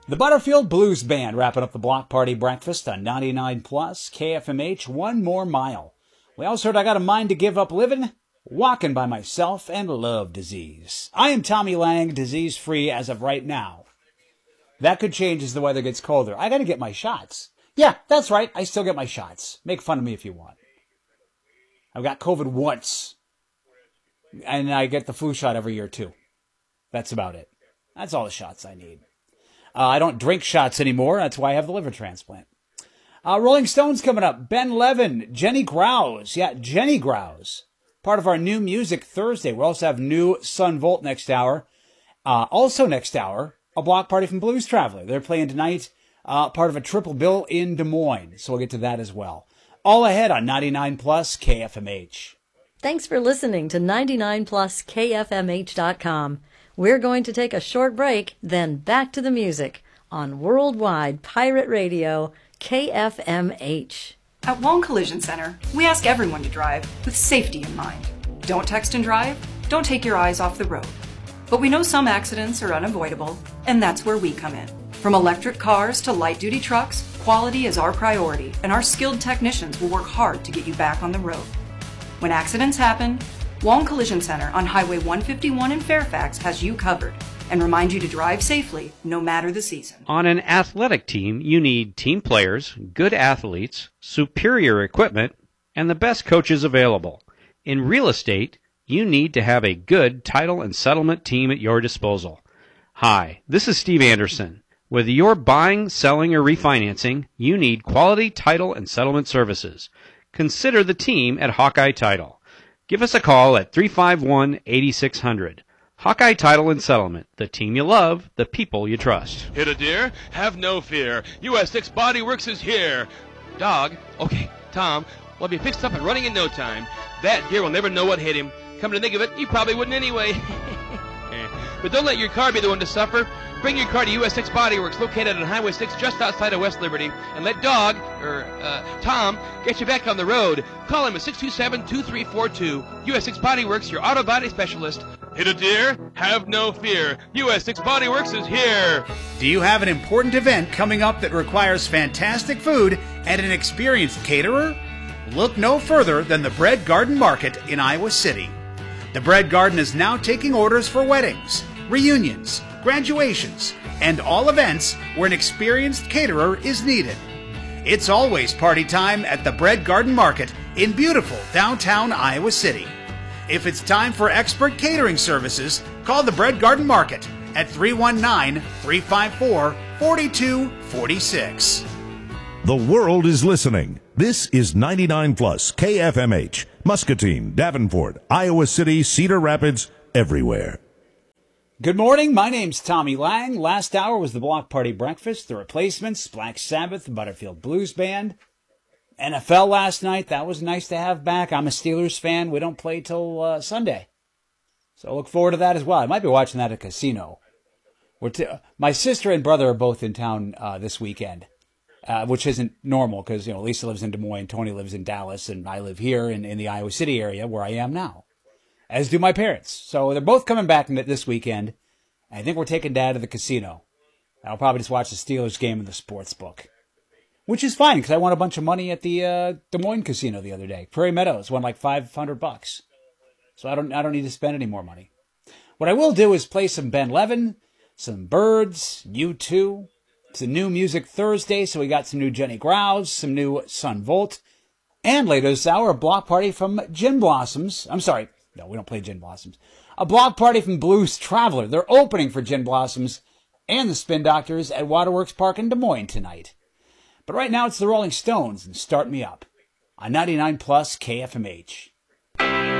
The Butterfield Blues Band wrapping up the Block Party Breakfast on 99 Plus KFMH. One more mile. We also heard I Got a Mind to Give Up Living, Walking by Myself, and Love Disease. I am Tommy Lang, disease-free as of right now. That could change as the weather gets colder. I got to get my shots. Yeah, that's right. I still get my shots. Make fun of me if you want. I've got COVID once. And I get the flu shot every year, too. That's about it. That's all the shots I need. I don't drink shots anymore. That's why I have the liver transplant. Rolling Stones coming up. Ben Levin, Jenny Grouse. Yeah, Jenny Grouse. Part of our new Music Thursday. We also have new Sun Volt next hour. Also next hour, a block party from Blues Traveler. They're playing tonight, part of a triple bill in Des Moines. So we'll get to that as well. All ahead on 99 Plus KFMH. Thanks for listening to 99pluskfmh.com. We're going to take a short break, then back to the music on Worldwide Pirate Radio, KFMH. At Wong Collision Center, we ask everyone to drive with safety in mind. Don't text and drive, don't take your eyes off the road. But we know some accidents are unavoidable, and that's where we come in. From electric cars to light-duty trucks, quality is our priority, and our skilled technicians will work hard to get you back on the road. When accidents happen, Wong Collision Center on Highway 151 in Fairfax has you covered and reminds you to drive safely no matter the season. On an athletic team, you need team players, good athletes, superior equipment, and the best coaches available. In real estate, you need to have a good title and settlement team at your disposal. Hi, this is Steve Anderson. Whether you're buying, selling, or refinancing, you need quality title and settlement services. Consider the team at Hawkeye Title. Give us a call at 351-8600. Hawkeye Title and Settlement. The team you love, the people you trust. Hit a deer? Have no fear. US 6 Body Works is here. Dog? Okay, Tom. We'll be fixed up and running in no time. That deer will never know what hit him. Come to think of it, he probably wouldn't anyway. But don't let your car be the one to suffer. Bring your car to US 6 Body Works, located on Highway 6 just outside of West Liberty, and let Tom, get you back on the road. Call him at 627-2342. US 6 Body Works, your auto body specialist. Hit a deer? Have no fear. US 6 Body Works is here. Do you have an important event coming up that requires fantastic food and an experienced caterer? Look no further than the Bread Garden Market in Iowa City. The Bread Garden is now taking orders for weddings, reunions, graduations, and all events where an experienced caterer is needed. It's always party time at the Bread Garden Market in beautiful downtown Iowa City. If it's time for expert catering services, call the Bread Garden Market at 319-354-4246. The world is listening. This is 99 Plus KFMH, Muscatine, Davenport, Iowa City, Cedar Rapids, everywhere. Good morning. My name's Tommy Lang. Last hour was the Block Party Breakfast, the Replacements, Black Sabbath, the Butterfield Blues Band. NFL last night. That was nice to have back. I'm a Steelers fan. We don't play till Sunday. So I look forward to that as well. I might be watching that at a casino. My sister and brother are both in town this weekend. Which isn't normal because, Lisa lives in Des Moines, Tony lives in Dallas, and I live here in the Iowa City area where I am now, as do my parents. So they're both coming back this weekend. I think we're taking Dad to the casino. I'll probably just watch the Steelers game in the sports book, which is fine because I won a bunch of money at the Des Moines casino the other day. Prairie Meadows won like $500, so I don't need to spend any more money. What I will do is play some Ben Levin, some Birds, U2. It's a new Music Thursday, so we got some new Jenny Grouse, some new Sun Volt, and later this hour, a block party from Gin Blossoms. I'm sorry, no, we don't play Gin Blossoms. A block party from Blues Traveler. They're opening for Gin Blossoms and the Spin Doctors at Waterworks Park in Des Moines tonight. But right now, it's the Rolling Stones and Start Me Up on 99 Plus KFMH.